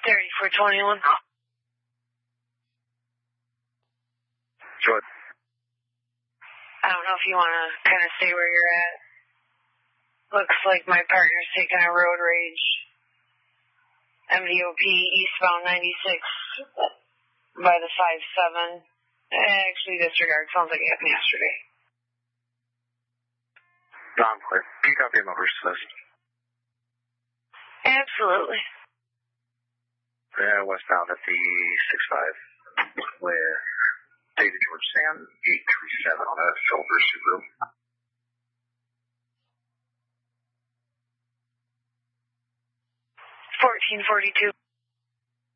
3421. Sure. I don't know if you want to kind of stay where you're at. Looks like my partner's taking a road rage. MDOP eastbound 96 by the 5-7. Actually, disregard. Sounds like it happened yesterday. I'm clear. Can you copy my first list? Absolutely. Westbound at the 6-5 with David George Sam 837 on a Silver Subaru. 1442.